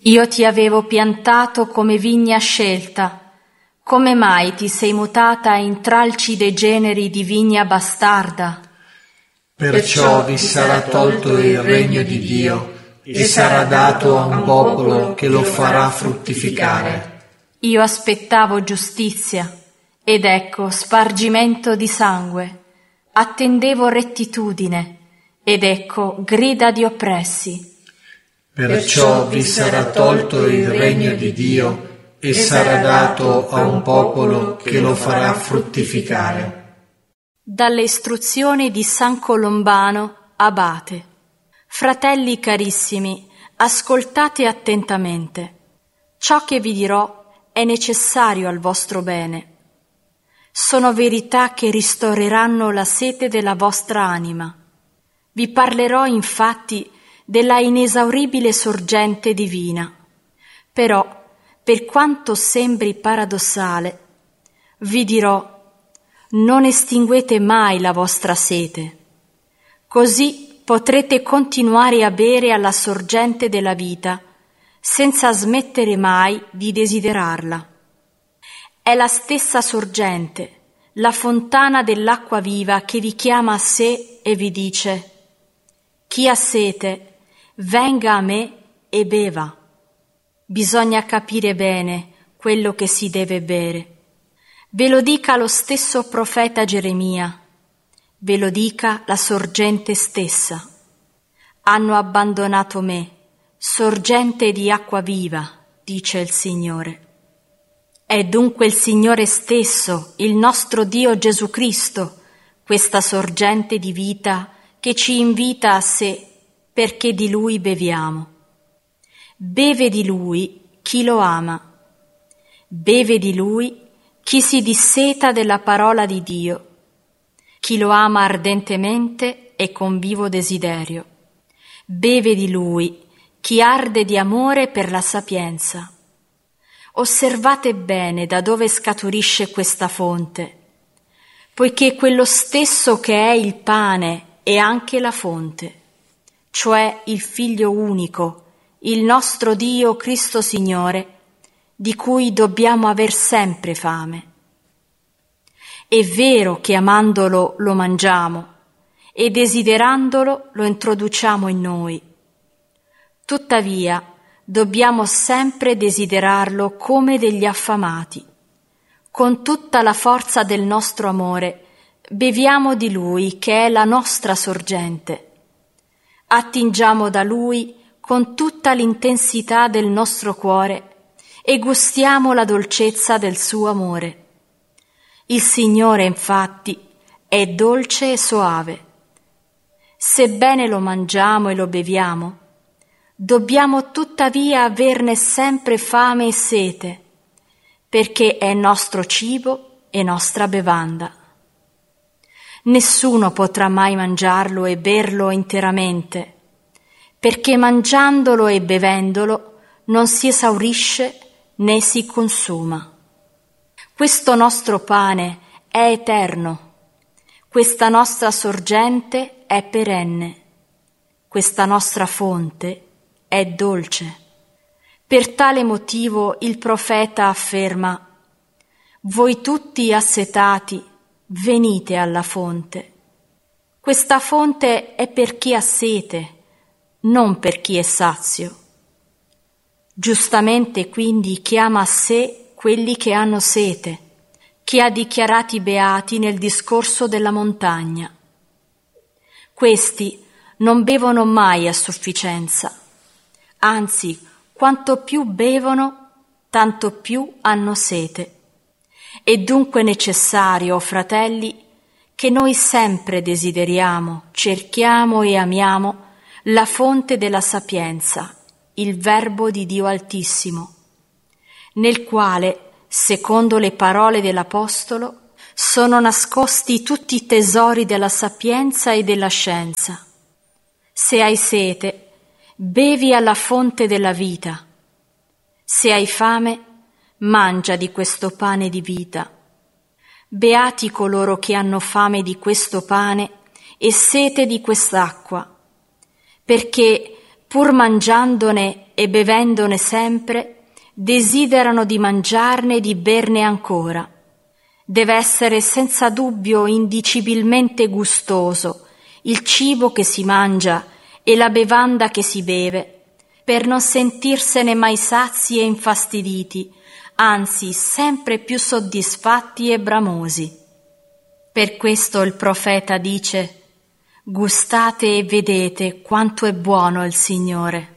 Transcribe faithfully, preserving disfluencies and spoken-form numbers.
Io ti avevo piantato come vigna scelta, come mai ti sei mutata in tralci dei generi di vigna bastarda? Perciò vi sarà tolto il regno di Dio e sarà dato a un popolo che lo farà fruttificare. Io aspettavo giustizia, ed ecco spargimento di sangue. Attendevo rettitudine, ed ecco grida di oppressi. Perciò vi sarà tolto il regno di Dio e sarà dato a un popolo che lo farà fruttificare. Dalle istruzioni di San Colombano, abate. Fratelli carissimi, ascoltate attentamente. Ciò che vi dirò è necessario al vostro bene. Sono verità che ristoreranno la sete della vostra anima. Vi parlerò infatti della inesauribile sorgente divina. Però, per quanto sembri paradossale, vi dirò: non estinguete mai la vostra sete. Così potrete continuare a bere alla sorgente della vita, senza smettere mai di desiderarla. È la stessa sorgente, la fontana dell'acqua viva che vi chiama a sé e vi dice: chi ha sete, venga a me e beva. Bisogna capire bene quello che si deve bere. Ve lo dica lo stesso profeta Geremia, ve lo dica la sorgente stessa. Hanno abbandonato me, sorgente di acqua viva, dice il Signore. È dunque il Signore stesso, il nostro Dio Gesù Cristo, questa sorgente di vita che ci invita a sé, perché di Lui beviamo. Beve di Lui chi lo ama. Beve di Lui chi si disseta della parola di Dio, chi lo ama ardentemente e con vivo desiderio. Beve di Lui chi arde di amore per la sapienza. Osservate bene da dove scaturisce questa fonte, poiché quello stesso che è il pane è anche la fonte, cioè il Figlio unico, il nostro Dio Cristo Signore, di cui dobbiamo aver sempre fame. È vero che amandolo lo mangiamo e desiderandolo lo introduciamo in noi. Tuttavia, dobbiamo sempre desiderarlo come degli affamati. Con tutta la forza del nostro amore, beviamo di Lui che è la nostra sorgente. Attingiamo da Lui con tutta l'intensità del nostro cuore e gustiamo la dolcezza del suo amore. Il Signore, infatti, è dolce e soave. Sebbene lo mangiamo e lo beviamo, dobbiamo tuttavia averne sempre fame e sete, perché è nostro cibo e nostra bevanda. Nessuno potrà mai mangiarlo e berlo interamente, perché mangiandolo e bevendolo non si esaurisce né si consuma. Questo nostro pane è eterno, questa nostra sorgente è perenne, questa nostra fonte è dolce. Per tale motivo il profeta afferma: voi tutti assetati, venite alla fonte. Questa fonte è per chi ha sete, non per chi è sazio. Giustamente quindi chiama a sé quelli che hanno sete, che ha dichiarati beati nel discorso della montagna. Questi non bevono mai a sufficienza, anzi, quanto più bevono, tanto più hanno sete. È dunque necessario, fratelli, che noi sempre desideriamo, cerchiamo e amiamo la fonte della sapienza, il Verbo di Dio Altissimo, nel quale, secondo le parole dell'Apostolo, sono nascosti tutti i tesori della sapienza e della scienza. Se hai sete, bevi alla fonte della vita. Se hai fame, mangia di questo pane di vita. Beati coloro che hanno fame di questo pane e sete di quest'acqua, perché pur mangiandone e bevendone sempre, desiderano di mangiarne e di berne ancora. Deve essere senza dubbio indicibilmente gustoso il cibo che si mangia e la bevanda che si beve, per non sentirsene mai sazi e infastiditi, anzi sempre più soddisfatti e bramosi. Per questo il profeta dice: gustate e vedete quanto è buono il Signore.